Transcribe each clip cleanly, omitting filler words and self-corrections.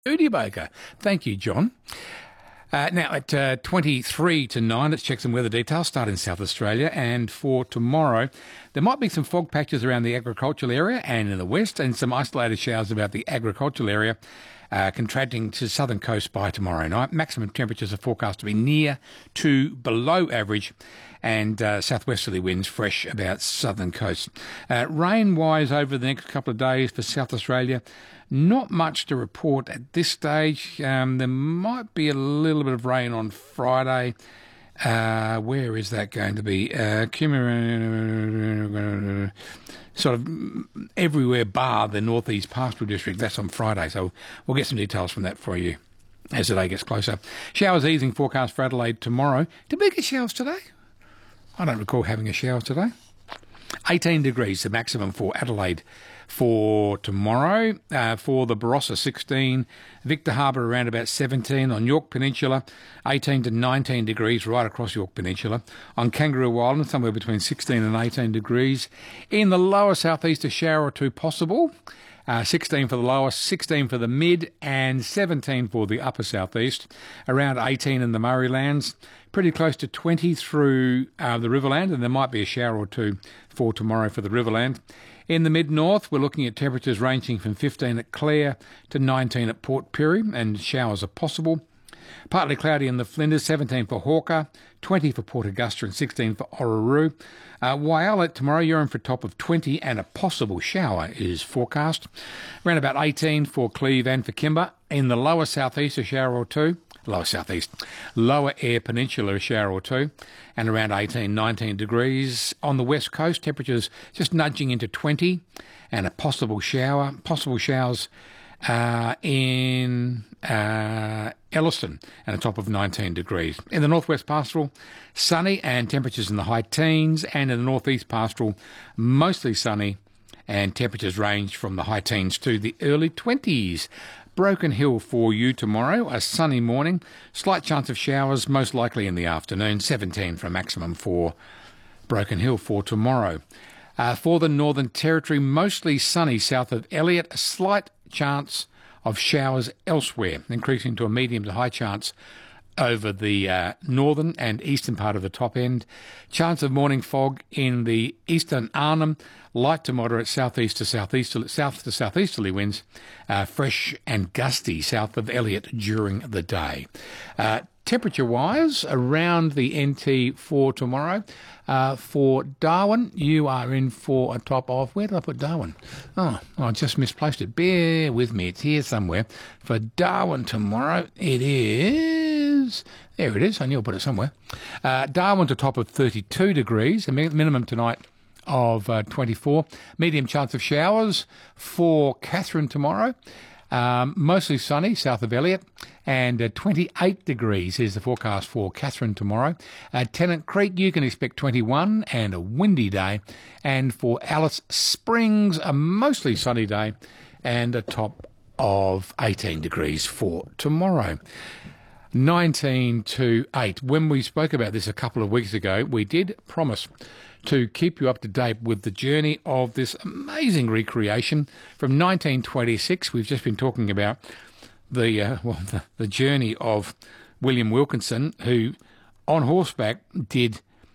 Studebaker. Thank you, John. Now at 23 to 9, let's check some weather details. Start in South Australia, and for tomorrow, there might be some fog patches around the agricultural area and in the west, and some isolated showers about the agricultural area, contracting to southern coast by tomorrow night. Maximum temperatures are forecast to be near to below average, and southwesterly winds fresh about southern coast. Rain-wise over the next couple of days for South Australia, not much to report at this stage. There might be a little bit of rain on Friday. Where is that going to be? Sort of everywhere bar the northeast pastoral district. That's on Friday, so we'll get some details from that for you as the day gets closer. Showers easing forecast for Adelaide tomorrow. Did we get showers today? I don't recall having a shower today. 18 degrees, the maximum for Adelaide for tomorrow. For the Barossa, 16. Victor Harbour around about 17. On York Peninsula, 18 to 19 degrees right across York Peninsula. On Kangaroo Island, somewhere between 16 and 18 degrees. In the lower southeast, a shower or two possible. 16 for the lowest, 16 for the mid, and 17 for the upper southeast. Around 18 in the Murraylands. Pretty close to 20 through the Riverland, and there might be a shower or two for tomorrow for the Riverland. In the mid-north, we're looking at temperatures ranging from 15 at Clare to 19 at Port Pirie, and showers are possible. Partly cloudy in the Flinders, 17 for Hawker, 20 for Port Augusta and 16 for Orroroo. Whyalla tomorrow, you're in for a top of 20 and a possible shower is forecast. Around about 18 for Cleve and for Kimber. In the lower southeast, a shower or two. Lower Eyre Peninsula, a shower or two, and around 18, 19 degrees. On the west coast, temperatures just nudging into 20 and a possible shower. Possible showers in Elliston and a top of 19 degrees. In the northwest pastoral, sunny and temperatures in the high teens, and in the northeast pastoral, mostly sunny and temperatures range from the high teens to the early 20s. Broken Hill for you tomorrow, a sunny morning, slight chance of showers, most likely in the afternoon, 17 for a maximum for Broken Hill for tomorrow. For the Northern Territory, mostly sunny south of Elliot, a slight chance of showers elsewhere, increasing to a medium to high chance over the northern and eastern part of the top end. Chance of morning fog in the eastern Arnhem, light to moderate south to southeasterly winds, fresh and gusty south of Elliot during the day. Temperature-wise, around the NT for tomorrow. For Darwin, you are in for a top of... Where did I put Darwin? Oh, I just misplaced it. Bear with me. It's here somewhere. For Darwin tomorrow, it is... There it is. I knew I put it somewhere. Darwin's a top of 32 degrees. The minimum tonight of 24. Medium chance of showers for Katherine tomorrow. Mostly sunny south of Elliot, and 28 degrees is the forecast for Katherine tomorrow. Tennant Creek, you can expect 21 and a windy day. And for Alice Springs, a mostly sunny day and a top of 18 degrees for tomorrow. 19 to 8. When we spoke about this a couple of weeks ago, we did promise to keep you up to date with the journey of this amazing recreation from 1926. We've just been talking about the journey of William Wilkinson, who on horseback did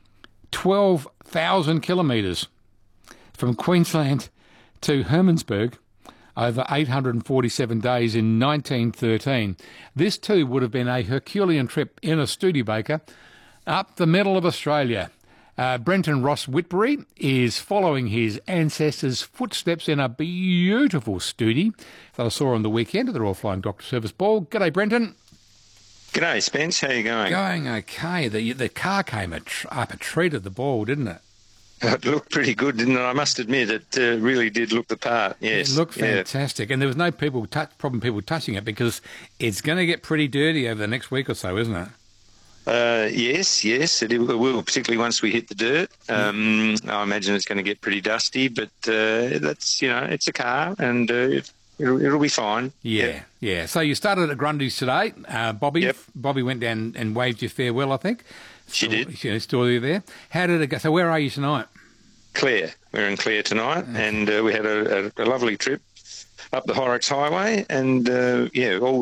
12,000 kilometres from Queensland to Hermannsburg over 847 days in 1913. This too would have been a Herculean trip in a Studebaker up the middle of Australia. Brenton Ross Whitbury is following his ancestors' footsteps in a beautiful Studi that I saw on the weekend at the Royal Flying Doctor Service Ball. G'day, Brenton. G'day, Spence. How you going? Going okay. The car came up a treat at the ball, didn't it? It looked pretty good, didn't it? I must admit, it really did look the part, yes. It looked fantastic, and there was no problem people touching it, because it's going to get pretty dirty over the next week or so, isn't it? Yes, it will, particularly once we hit the dirt. I imagine it's going to get pretty dusty, but that's, it's a car, and it'll be fine. Yeah. So you started at Grundy's today. Bobby Yep. Bobby went down and waved you farewell, I think. She did. Still you there. How did it go? So where are you tonight? Clare. We're in Clare tonight, and we had a lovely trip up the Horrocks Highway, and all